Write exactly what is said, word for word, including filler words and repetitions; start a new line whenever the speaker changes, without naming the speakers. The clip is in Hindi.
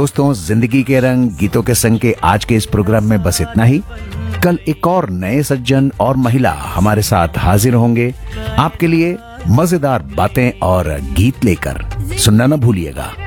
दोस्तों, जिंदगी के रंग गीतों के संग के आज के इस प्रोग्राम में बस इतना ही। कल एक और नए सज्जन और महिला हमारे साथ हाजिर होंगे आपके लिए मजेदार बातें और गीत लेकर। सुनना न भूलिएगा।